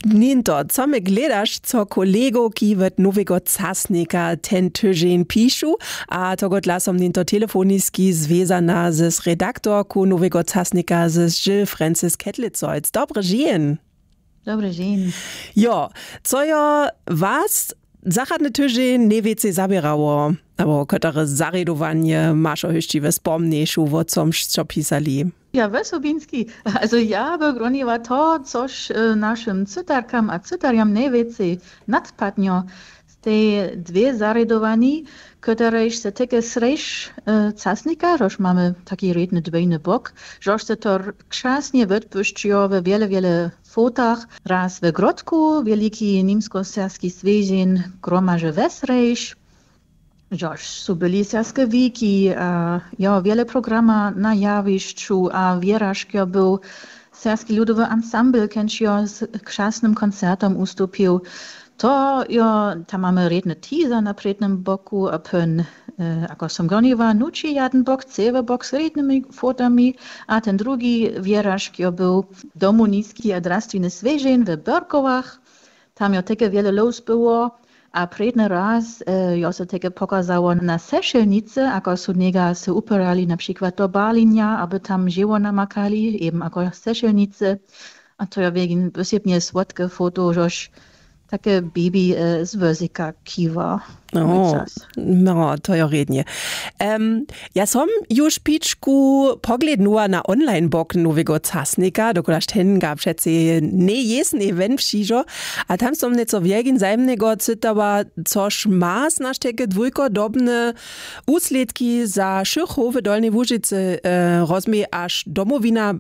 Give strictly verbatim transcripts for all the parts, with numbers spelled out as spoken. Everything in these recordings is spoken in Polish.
Ninto, co my gledaš, co kolego, ki v nowego casnika ten tydzień pišu, a to god lasom ninto telefoniski zvezana z redaktorku nowego casnika z Jill Francis Ketlitzoic. Dobre dzień. Dobre dzień. Jo, co jo was zachadny tydzień nie wiecie zabierało, albo które zaredowanie masz ohyściwe spomniejszu, wo comś co pisali? Ja, Wesobinski, also ja wygroniła to, coś e, naszym cytarkam a cytariam nie wiecie nadpadnio z tej dwie zaredowani, które se takie srejsz e, casnika, żoż mamy taki redny dwojny bok, żoż se to krzasnie wypuściło w wiele, wiele fotach, raz w Grodku, wielki niemsko-serski zwiezień, gromarze wesrejsz, Joż su byli serskie wiki, a ja wiele programa na jawiszczu, a Wieraszkio był serski ludowy ensemble, kenčio z krzasnym koncertom ustupił. To ja, tam mamy redny teaser na prednym boku, a pön, e, ako som groniwa, nuči jeden bok, cewy bok z rednymi fotami, a ten drugi Wieraszkio był domu niski a drastwiny zwierzeń w Berkowach. Tam ja takie wiele los było. A predny raz e, jo se teke pokazało na Seszelnicy, ako su njega se upirali na przykład do Balinja, aby tam żyło namakali, eben ako Seszelnicy. A to ja wegen wysebnie słodkie foto, żoż takie baby e, z wozika kiwa. O, no, to jo rednie. Um, ja som już piczku poglednula na online-bok nowego casnika, dokolaż ten ga przece nie jest event wsižo, a tam som nieco wiegin zajemnego cytała, coż ma nasz takie dwójkodobne usledki za Szyrchow w Dolnej Łużycy e, rozmie aż domowina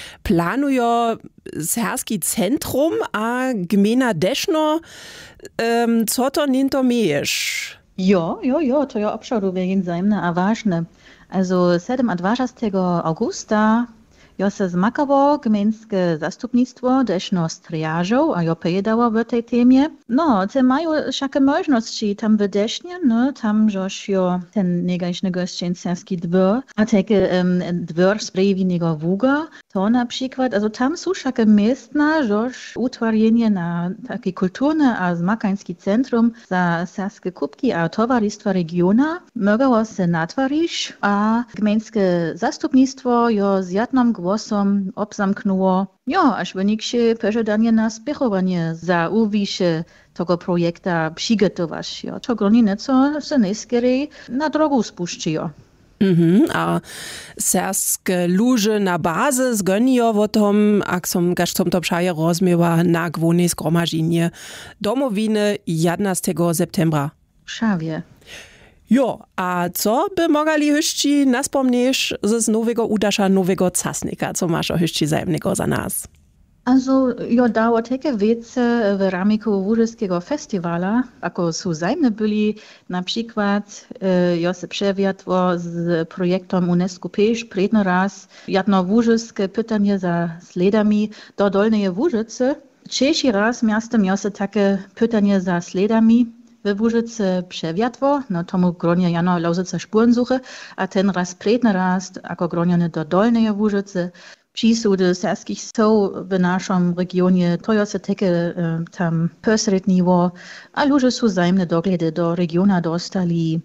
planujo serski centrum, a gmina Deszno, um, co to ninto miejesz? Jo, jo, jo, to ja obscharu wegen zajemne a ważne. Also siedemnadvajsatego augusta jo se zmakało gminskie zastupnictwo Deszno striażą, a jo pojedało w tej temie. No, te mają wszakie możności tam w Desznie, no, tam żoż jo ten negajszny gościńcerski dwór, a takie um, dwór z Brewinnego Wuga, to na przykład, also tam są wszakie miejsca, żoż utworzenie na takie kulturne a zmakański centrum za serskie kubki a towarzystwa regiona mogło se natwarić, a gminskie zastupnictwo jo z jednym głosem obzamknęło, jo, aż wynik się pożadanie na spiechowanie za uwisze tego projekta przygotować. Jo, to groni nieco se najskierej na drogę spuszczyło. Mhm, a serskie luże na bazy zgonijo o tom, ak som gaž som to pšaje rozmiewa na gwonej zgromažinje domowiny jedenastego septembra. Szawie. Jo, a co by mogali hyšći naspomnieć z nowego udasza nowego casnika, co masz o hyšći zajemnego za nas? Also, jo dało takie wiece w ramiku Łużyskiego festiwala, ako su zajemne byli, na przykład e, jo se przewiatło z projektom UNESCO Peš predno raz jedno łużyskie pytanie za sledami do Dolnej Łużycy. Trzeci raz miastem jo se takie pytanie za sledami w Łużycy przewiatło, no tomu gronie jano Lausica Spurensuche, a ten raz predno raz, ako gronione do Dolnej Łużycy, Přisudy serskich jsou v našem regionie, to jo se teke um, tam posrednivo, a luže su zajemne dogledy do regiona dostali.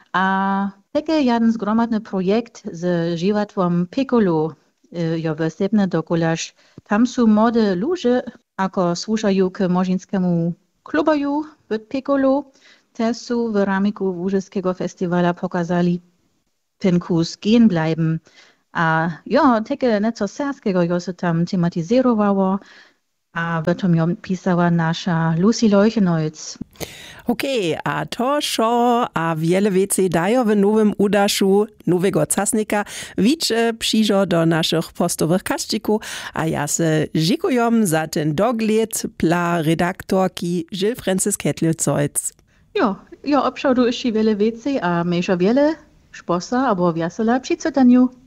A teke jeden zgromadny projekt z živatvom Piccolo jo vsebne dokolaž. Tam su młode luže, ako slušaju k možinskemu klubaju v Piccolo, te su v ramiku Łużyskiego festivala pokazali ten kus gehen bleiben. A jo, takie nieco serskiego jo se tam tematizowało, a w tym ją pisała nasza Lucy Leuchenholz. Okej, okay, a to šo a wiele wiece dajo w nowym udaszu nowego casnika wicze przyjdzo do naszych postowych kaścików, a ja se dziękuję za ten dogled dla redaktorki Jill Francis Ketlitzoic. Jo, jo, obszał du jeszcze wiele wiece, a mniejsza wiele szposa, albo wiesela przy czytaniu.